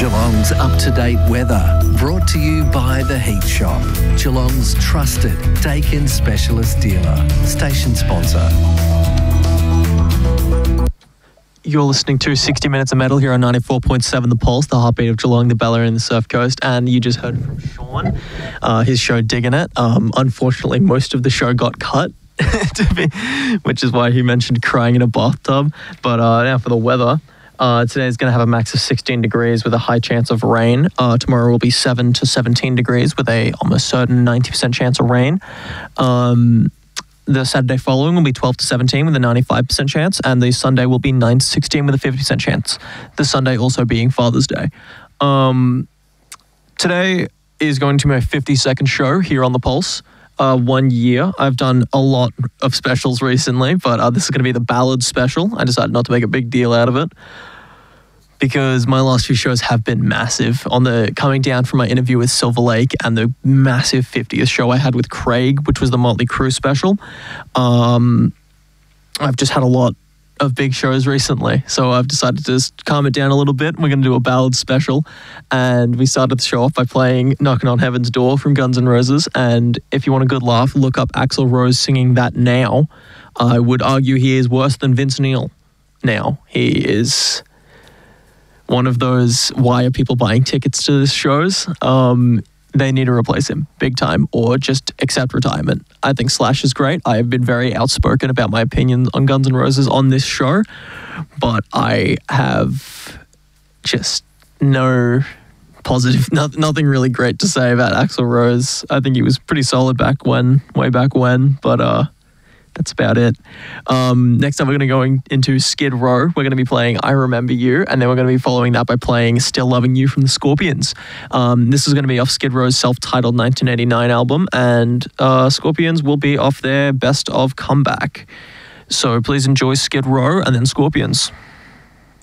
Geelong's up-to-date weather, brought to you by The Heat Shop, Geelong's trusted Dakin specialist dealer. Station sponsor. You're listening to 60 Minutes of Metal here on 94.7 The Pulse, the heartbeat of Geelong, the Bella and the Surf Coast. And you just heard from Sean, his show Digging It. Unfortunately, most of the show got cut, which is why he mentioned crying in a bathtub. But now for the weather. Today is going to have a max of 16 degrees with a high chance of rain. Tomorrow will be 7 to 17 degrees with a almost certain 90% chance of rain. The Saturday following will be 12 to 17 with a 95% chance, and the Sunday will be 9 to 16 with a 50% chance. The Sunday also being Father's Day. Today is going to be my 52nd show here on The Pulse. 1 year. I've done a lot of specials recently, but this is going to be the ballad special. I decided not to make a big deal out of it because my last few shows have been massive. On the coming down from my interview with Silver Lake and the massive 50th show I had with Craig, which was the Motley Crue special. I've just had a lot of big shows recently, so I've decided to just calm it down a little bit. We're going to do a ballad special, and we started the show off by playing Knocking on Heaven's Door from Guns N' Roses, and if you want a good laugh, look up Axl Rose singing that now. I would argue he is worse than Vince Neil now. He is one of those, why are people buying tickets to these shows? They need to replace him big time or just accept retirement. I think Slash is great. I have been very outspoken about my opinions on Guns N' Roses on this show, but I have just no positive, nothing really great to say about Axl Rose. I think he was pretty solid way back when, but that's about it. Next up, we're going to go into Skid Row. We're going to be playing I Remember You, and then we're going to be following that by playing Still Loving You from the Scorpions. This is going to be off Skid Row's self-titled 1989 album, and Scorpions will be off their Best of Comeback. So please enjoy Skid Row and then Scorpions.